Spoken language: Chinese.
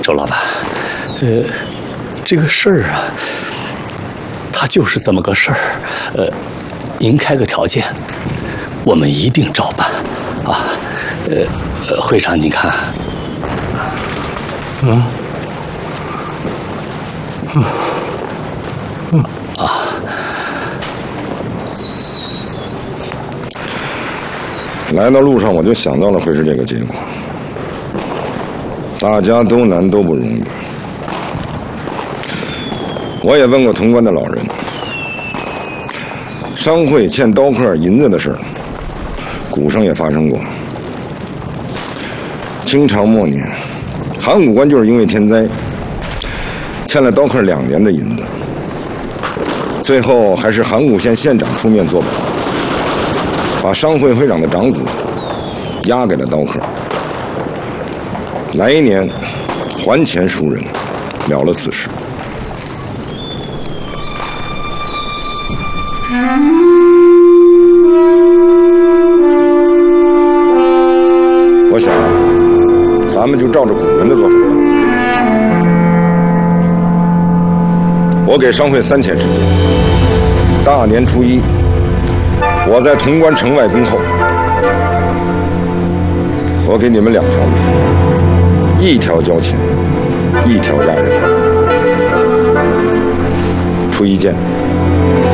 周老板，这个事儿啊，它就是这么个事儿。您开个条件，我们一定照办啊。会长，您看， 来到路上我就想到了会是这个结果，大家都难都不容易。我也问过潼关的老人，商会欠刀客银子的事，古上也发生过。清朝末年，函谷关就是因为天灾，欠了刀客2年的银子，最后还是函谷县县长出面作保，把商会会长的长子押给了刀客。来年还钱赎人，了了此事。我想咱们就照着古人的做法办。我给商会3天时间，大年初1，我在潼关城外恭候。我给你们2条路，1条交钱，1条押人。初1见。